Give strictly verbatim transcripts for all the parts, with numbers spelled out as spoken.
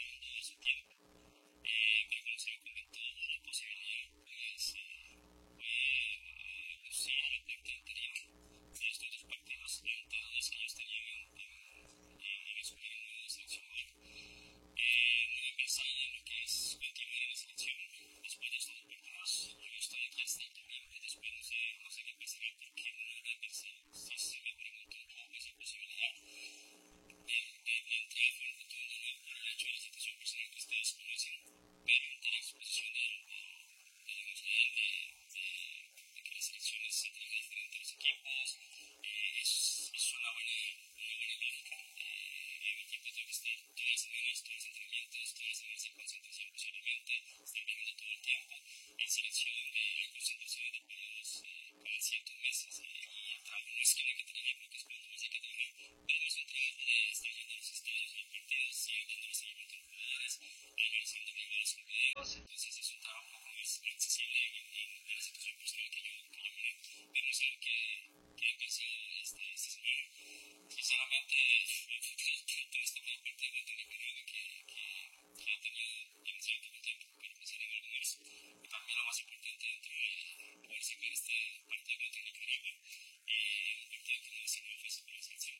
trabajando hace tiempo. Eh, pero como se me comentó la posibilidad, pues eh, fue sí a la práctica anterior de estos dos partidos, la ventaja es que yo estaría en, en, en escoger una nueva seleccionador. Eh, no he pensado en lo que es continuar en la selección después de estos dos partidos. Yo estoy aquí hasta noviembre, después no sé, no sé qué pasará porque no sé si, si se me pregunta un poco esa posibilidad de, de, de entrar por el futuro, no por el hecho de la situación personal que ustedes conocen, pero ante la exposición de, de, de, de, de, de que las selecciones se trabajan diferente a los equipos, eh, es, es una buena, una buena lógica. Eh, en mi equipo tengo que estar todas las semanas, todos los entrenamientos, todas las semanas de concentración posiblemente, estar viajando todo el tiempo. En selección, eh, la concentración es de por los, eh, cada ciertos meses, eh, y el trabajo no es que no hay que trabajar porque es cuando más hay que trabajar, pero es un trabajo de estar yendo a los estadios, a los partidos, sigue dándole seguimiento a los jugadores, analizando rivales con videos, entonces es un trabajo un poco más accesible en, en, en la situación personal que yo, que yo manejo. Vamos a ver qué, qué ha pasado este, esta semana. Sinceramente, me he enfocado tanto en esta primera parte de vuelta a Nicaragua que, que, que he tenido demasiado poco tiempo para pensar en algo más. Y también lo más importante dentro de poder sacar este partido contra Nicaragua, eh, un partido que no va a ser muy fácil para la selección.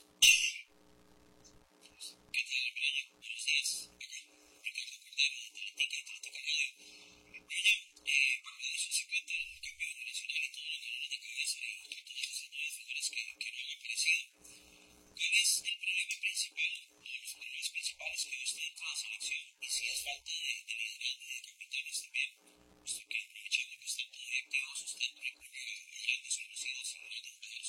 ¿Qué tal, Brian? Buenos días. Acá, Ricardo Cordero, de Tica, Atlética Radio. Brian, eh, bueno, eso se cuenta el cambio generacional y todo lo que nos de cabeza y entre todos los nuevos jugadores que, que no han aparecido. ¿Cuál es el problema principal o los problemas principales que usted en cada selección? Y si es falta de, de liderazgo y de capitanes también, puesto que aprovechando que están todos activos, usted recurre a grandes conocidos y no a